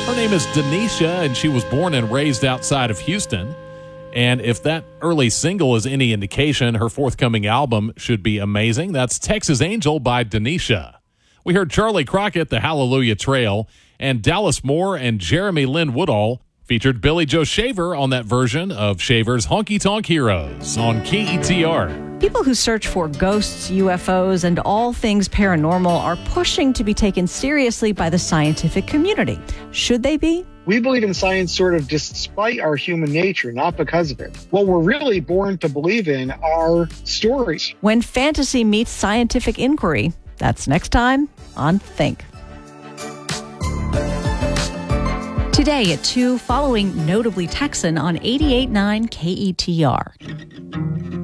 Her name is Denisha, and she was born and raised outside of Houston. And if that early single is any indication, her forthcoming album should be amazing. That's Texas Angel by Denisha. We heard Charlie Crockett, The Hallelujah Trail, and Dallas Moore and Jeremy Lin Woodall featured Billy Joe Shaver on that version of Shaver's Honky Tonk Heroes on KETR. People who search for ghosts, UFOs, and all things paranormal are pushing to be taken seriously by the scientific community. Should they be? We believe in science sort of despite our human nature, not because of it. What we're really born to believe in are stories. When fantasy meets scientific inquiry, that's next time on Think. Today at 2, following Notably Texan on 88.9 KETR.